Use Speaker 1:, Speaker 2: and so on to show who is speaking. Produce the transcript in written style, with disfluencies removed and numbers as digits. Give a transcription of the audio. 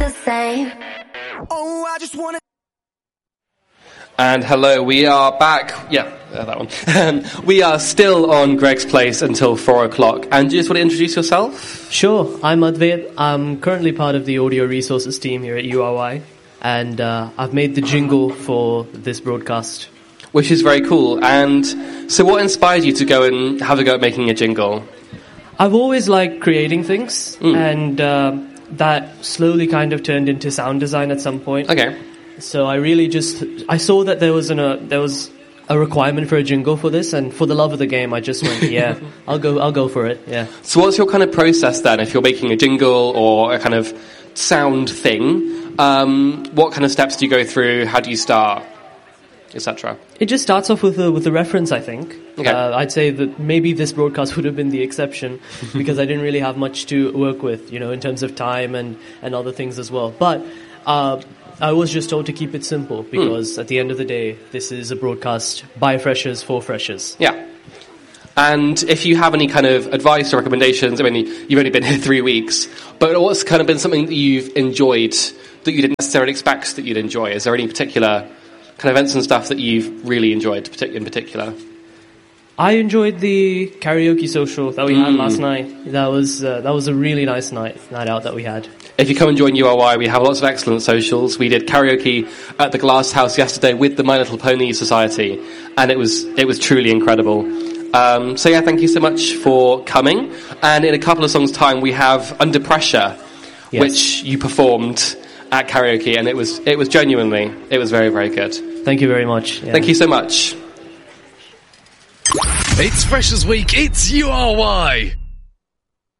Speaker 1: the same.
Speaker 2: Oh, I just wanna.
Speaker 3: And hello, we are back. Yeah, that one. We are still on Greg's Place until 4 o'clock. And do you just want to introduce yourself?
Speaker 4: Sure, I'm Advait. I'm currently part of the audio resources team here at URY. And I've made the jingle for this broadcast.
Speaker 3: Which is very cool. And so what inspired you to go and have a go at making a jingle?
Speaker 4: I've always liked creating things. And that slowly kind of turned into sound design at some point.
Speaker 3: Okay.
Speaker 4: So I saw that there was a requirement for a jingle for this, and for the love of the game, I just went, yeah, I'll go for it, yeah.
Speaker 3: So what's your kind of process then, if you're making a jingle or a kind of sound thing? What kind of steps do you go through? How do you start, etc.?
Speaker 4: It just starts off with a reference, I think.
Speaker 3: Okay.
Speaker 4: I'd say that maybe this broadcast would have been the exception because I didn't really have much to work with, in terms of time and other things as well. But I was just told to keep it simple because at the end of the day, this is a broadcast by freshers for freshers.
Speaker 3: Yeah. And if you have any kind of advice or recommendations, I mean, you've only been here 3 weeks, but what's kind of been something that you've enjoyed that you didn't necessarily expect that you'd enjoy? Is there any particular kind of events and stuff that you've really enjoyed in particular?
Speaker 4: I enjoyed the karaoke social that we had last night. That was a really nice night out that we had. If
Speaker 3: you come and join URY, we have lots of excellent socials. We did karaoke at the Glass House yesterday with the My Little Pony Society, and it was truly incredible. So yeah, thank you so much for coming. And in a couple of songs' time, we have Under Pressure, which you performed at karaoke, and it was very, very good.
Speaker 4: Thank you very much.
Speaker 3: Yeah. Thank you so much.
Speaker 5: It's Freshers Week, it's URY.